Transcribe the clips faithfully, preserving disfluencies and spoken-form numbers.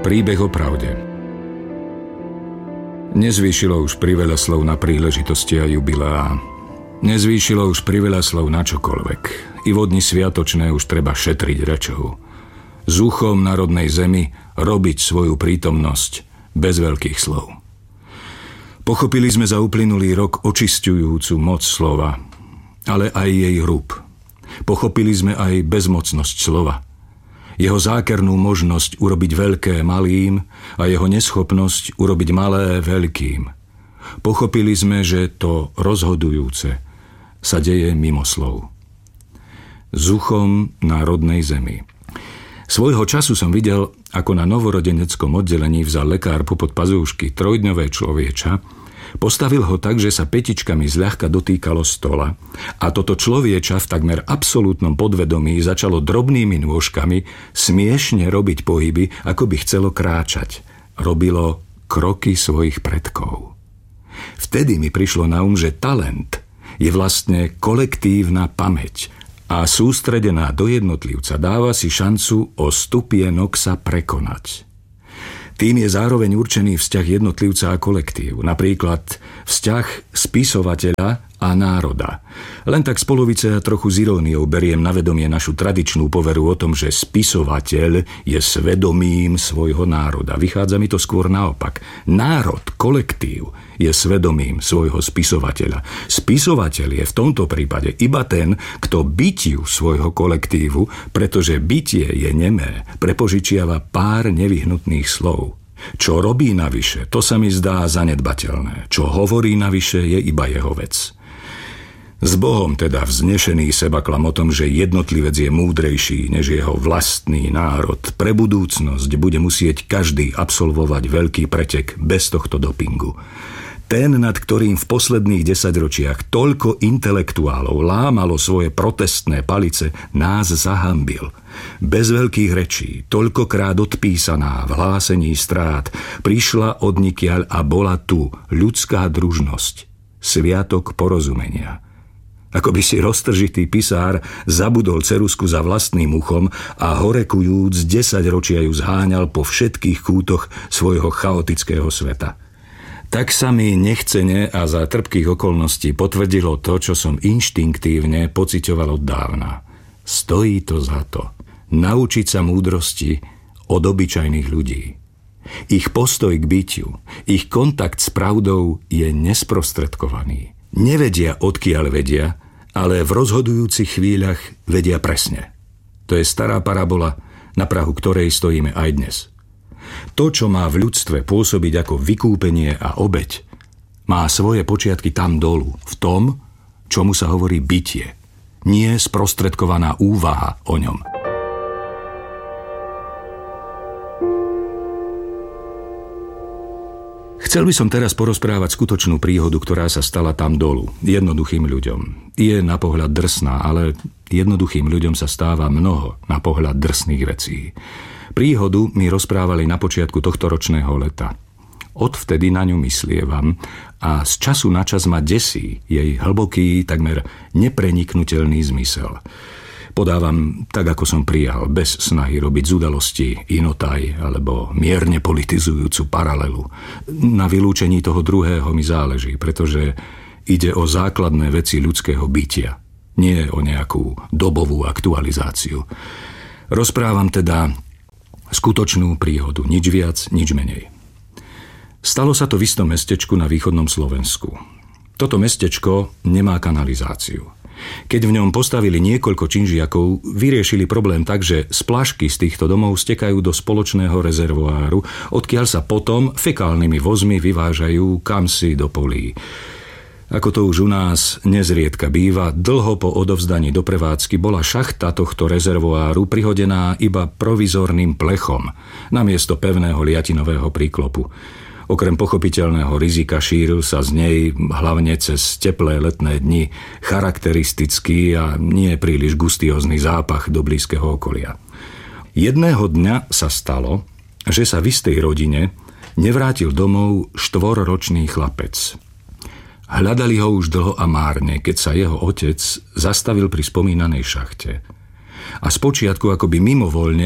Príbeh o pravde. Nezvýšilo už priveľa slov na príležitosti a jubileá. Nezvýšilo už priveľa slov na čokoľvek. I vo dni sviatočné už treba šetriť rečou. S uchom na rodnej zemi robiť svoju prítomnosť bez veľkých slov. Pochopili sme za uplynulý rok očisťujúcu moc slova, ale aj jej hrub. Pochopili sme aj bezmocnosť slova. Jeho zákernú možnosť urobiť veľké malým a jeho neschopnosť urobiť malé veľkým. Pochopili sme, že to rozhodujúce sa deje mimo slov. S uchom na rodnej zemi. Svojho času som videl, ako na novorodeneckom oddelení vzal lekár popod pazúšky trojdňové človeča, postavil ho tak, že sa petičkami zľahka dotýkalo stola a toto človeča v takmer absolútnom podvedomí začalo drobnými nôžkami smiešne robiť pohyby, ako by chcelo kráčať. Robilo kroky svojich predkov. Vtedy mi prišlo na um, že talent je vlastne kolektívna pamäť a sústredená do jednotlivca dáva si šancu o stupienok sa prekonať. Tým je zároveň určený vzťah jednotlivca a kolektív, napríklad vzťah spisovateľa a národa. Len tak z polovice a trochu s iróniou beriem na vedomie našu tradičnú poveru o tom, že spisovateľ je svedomím svojho národa. Vychádza mi to skôr naopak. Národ, kolektív je svedomím svojho spisovateľa. Spisovateľ je v tomto prípade iba ten, kto bytiu svojho kolektívu, pretože bytie je nemé, prepožičiava pár nevyhnutných slov. Čo robí navyše, to sa mi zdá zanedbateľné. Čo hovorí navyše, je iba jeho vec. S Bohom teda vznešený sebaklam o tom, že jednotlivec je múdrejší než jeho vlastný národ. Pre budúcnosť bude musieť každý absolvovať veľký pretek bez tohto dopingu. Ten, nad ktorým v posledných desaťročiach toľko intelektuálov lámalo svoje protestné palice, nás zahambil. Bez veľkých rečí, toľkokrát odpísaná v hlásení strát, prišla odnikiaľ a bola tu ľudská družnosť, sviatok porozumenia. Ako by si roztržitý pisár zabudol ceruzku za vlastným uchom a horekujúc desaťročia ju zháňal po všetkých kútoch svojho chaotického sveta. Tak sa mi nechcene a za trpkých okolností potvrdilo to, čo som inštinktívne pociťoval od dávna. Stojí to za to. Naučiť sa múdrosti od obyčajných ľudí. Ich postoj k bytiu, ich kontakt s pravdou je nesprostredkovaný. Nevedia, odkiaľ vedia, ale v rozhodujúcich chvíľach vedia presne. To je stará parabola, na prahu ktorej stojíme aj dnes. To, čo má v ľudstve pôsobiť ako vykúpenie a obeť, má svoje počiatky tam dolu, v tom, čomu sa hovorí bytie, nie sprostredkovaná úvaha o ňom. Chcel by som teraz porozprávať skutočnú príhodu, ktorá sa stala tam dolu, jednoduchým ľuďom. Je na pohľad drsná, ale jednoduchým ľuďom sa stáva mnoho na pohľad drsných vecí. Príhodu mi rozprávali na počiatku tohto ročného leta. Odvtedy na ňu myslievam a z času na čas ma desí jej hlboký, takmer nepreniknutelný zmysel. Podávam tak, ako som prijal, bez snahy robiť z udalosti inotaj alebo mierne politizujúcu paralelu. Na vylúčení toho druhého mi záleží, pretože ide o základné veci ľudského bytia, nie o nejakú dobovú aktualizáciu. Rozprávam teda skutočnú príhodu, nič viac, nič menej. Stalo sa to v istom mestečku na východnom Slovensku. Toto mestečko nemá kanalizáciu. Keď v ňom postavili niekoľko činžiakov, vyriešili problém tak, že splašky z týchto domov stekajú do spoločného rezervoáru, odkiaľ sa potom fekálnymi vozmi vyvážajú kamsi do polí. Ako to už u nás nezriedka býva, dlho po odovzdaní do prevádzky bola šachta tohto rezervoáru prihodená iba provizorným plechom namiesto pevného liatinového príklopu. Okrem pochopiteľného rizika šíril sa z nej, hlavne cez teplé letné dni, charakteristický a nie príliš gustiózny zápach do blízkeho okolia. Jedného dňa sa stalo, že sa v istej rodine nevrátil domov štvorročný chlapec. Hľadali ho už dlho a márne, keď sa jeho otec zastavil pri spomínanej šachte. A spočiatku akoby mimovoľne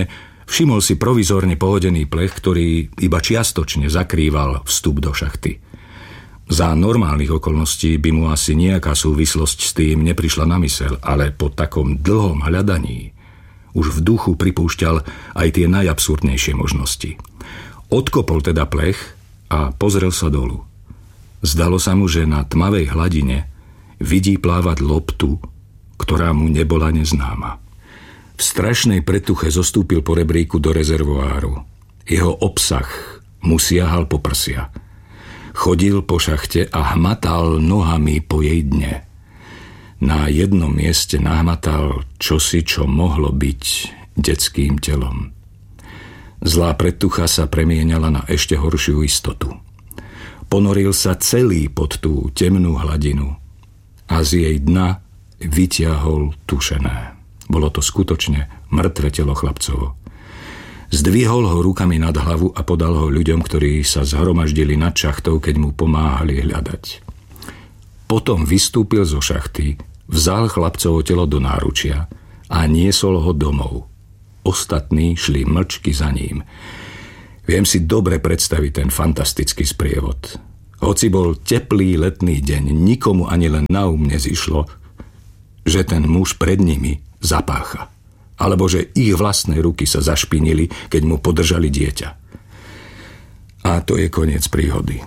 Všimol si provizórne pohodený plech, ktorý iba čiastočne zakrýval vstup do šachty. Za normálnych okolností by mu asi nejaká súvislosť s tým neprišla na myseľ, ale po takom dlhom hľadaní už v duchu pripúšťal aj tie najabsurdnejšie možnosti. Odkopol teda plech a pozrel sa dolu. Zdalo sa mu, že na tmavej hladine vidí plávať loptu, ktorá mu nebola neznáma. V strašnej pretuche zostúpil po rebríku do rezervoáru. Jeho obsah mu siahal po prsia. Chodil po šachte a hmatal nohami po jej dne. Na jednom mieste nahmatal čosi, čo mohlo byť detským telom. Zlá pretucha sa premieňala na ešte horšiu istotu. Ponoril sa celý pod tú temnú hladinu a z jej dna vytiahol tušené. Bolo to skutočne mŕtve telo chlapcovo. Zdvihol ho rukami nad hlavu a podal ho ľuďom, ktorí sa zhromaždili nad šachtou, keď mu pomáhali hľadať. Potom vystúpil zo šachty, vzal chlapcovo telo do náručia a niesol ho domov. Ostatní šli mlčky za ním. Viem si dobre predstaviť ten fantastický sprievod. Hoci bol teplý letný deň, nikomu ani len na um nezišlo, že ten muž pred nimi zapácha. Alebo že ich vlastné ruky sa zašpinili, keď mu podržali dieťa. A to je koniec príhody.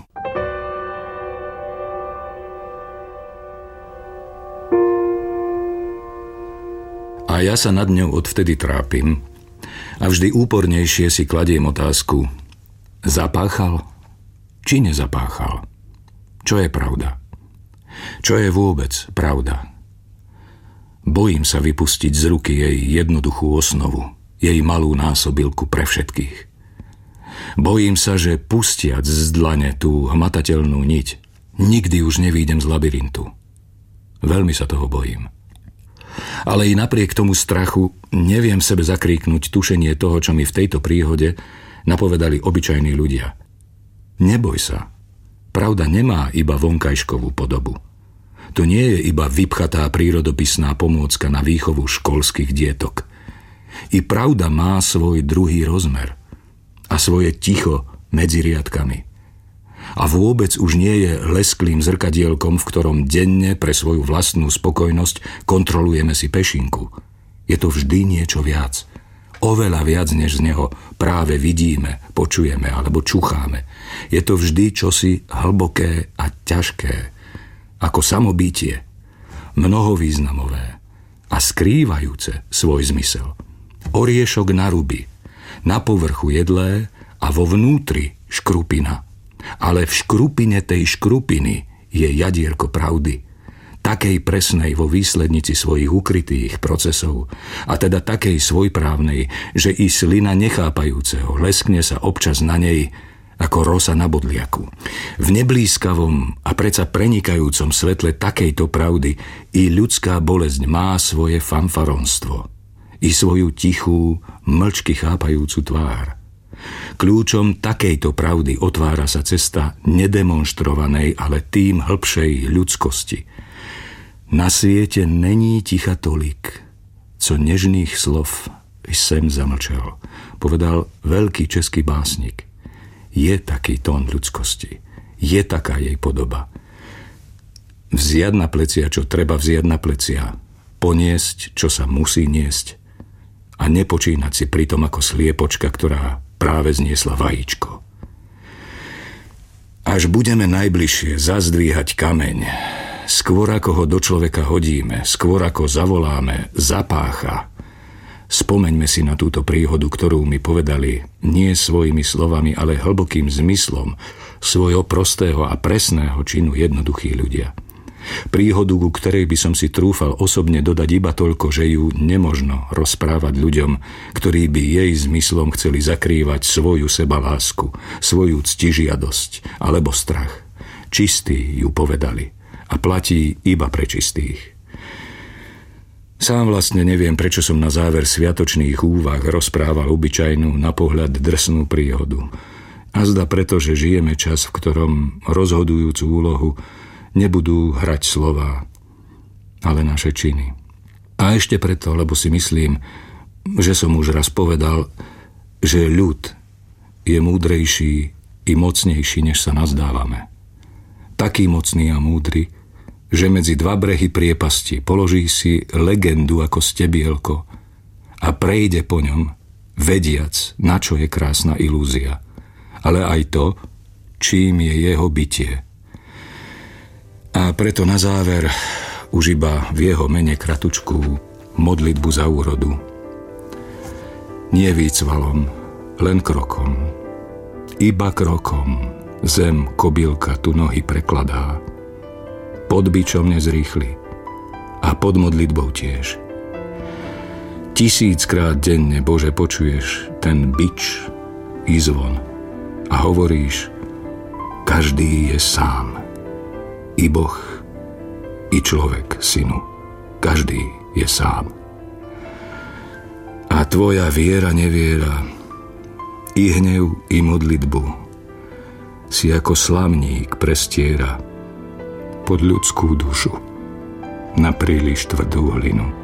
A ja sa nad ňou odvtedy trápim a vždy úpornejšie si kladiem otázku: zapáchal či nezapáchal? Čo je pravda? Čo je vôbec pravda? Bojím sa vypustiť z ruky jej jednoduchú osnovu, jej malú násobilku pre všetkých. Bojím sa, že pustiac z dlane tú hmatateľnú niť, nikdy už nevídem z labyrintu. Veľmi sa toho bojím. Ale i napriek tomu strachu neviem sebe zakríknuť tušenie toho, čo mi v tejto príhode napovedali obyčajní ľudia. Neboj sa. Pravda nemá iba vonkajškovú podobu. To nie je iba vypchatá prírodopisná pomôcka na výchovu školských dietok. I pravda má svoj druhý rozmer a svoje ticho medzi riadkami. A vôbec už nie je lesklým zrkadielkom, v ktorom denne pre svoju vlastnú spokojnosť kontrolujeme si pešinku. Je to vždy niečo viac. Oveľa viac, než z neho práve vidíme, počujeme alebo čucháme. Je to vždy čosi hlboké a ťažké, ako samobytie, mnohovýznamové a skrývajúce svoj zmysel. Oriešok na ruby, na povrchu jedlé a vo vnútri škrupina. Ale v škrupine tej škrupiny je jadierko pravdy, takej presnej vo výslednici svojich ukrytých procesov, a teda takej svojprávnej, že i slina nechápajúceho leskne sa občas na nej ako rosa na bodliaku. V neblízkavom a predsa prenikajúcom svetle takejto pravdy i ľudská bolesť má svoje fanfaronstvo, i svoju tichú, mlčky chápajúcu tvár. Kľúčom takejto pravdy otvára sa cesta nedemonštrovanej, ale tým hlbšej ľudskosti. Na svete není ticha tolik, co nežných slov sem zamlčel, povedal veľký český básnik. Je taký tón ľudskosti, je taká jej podoba. Vziať na plecia, čo treba vziať na plecia, poniesť, čo sa musí niesť, a nepočínať si pritom ako sliepočka, ktorá práve zniesla vajíčko. Až budeme najbližšie zazdvíhať kameň, skôr ako ho do človeka hodíme, skôr ako zavoláme zapácha, spomeňme si na túto príhodu, ktorú mi povedali nie svojimi slovami, ale hlbokým zmyslom svojho prostého a presného činu jednoduchí ľudia. Príhodu, ku ktorej by som si trúfal osobne dodať iba toľko, že ju nemožno rozprávať ľuďom, ktorí by jej zmyslom chceli zakrývať svoju sebalásku, svoju ctižiadosť alebo strach. Čistí ju povedali a platí iba pre čistých. Sám vlastne neviem, prečo som na záver sviatočných úvah rozprával obyčajnú, na pohľad drsnú príhodu. Azda preto, že žijeme čas, v ktorom rozhodujúcu úlohu nebudú hrať slová, ale naše činy. A ešte preto, lebo si myslím, že som už raz povedal, že ľud je múdrejší i mocnejší, než sa nazdávame. Taký mocný a múdry, že medzi dva brehy priepasti položí si legendu ako stebielko a prejde po ňom, vediac, na čo je krásna ilúzia, ale aj to, čím je jeho bytie. A preto na záver už iba v jeho mene kratučkú modlitbu za úrodu. Nie výcvalom, len krokom. Iba krokom zem kobylka tu nohy prekladá. Pod bičom nezrýchli a pod modlitbou tiež. Tisíckrát denne, Bože, počuješ ten bič i zvon a hovoríš, každý je sám. I Boh, i človek, synu. Každý je sám. A tvoja viera, neviera, i hnev, i modlitbu si ako slamník prestiera pod ľudskú dušu na príliš tvrdú hlinu.